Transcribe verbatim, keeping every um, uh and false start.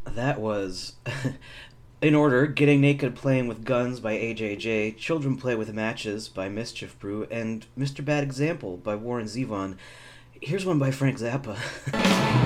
That was, in order, Getting Naked Playing with Guns by A J J, Children Play with Matches by Mischief Brew, and Mister Bad Example by Warren Zevon. Here's one by Frank Zappa.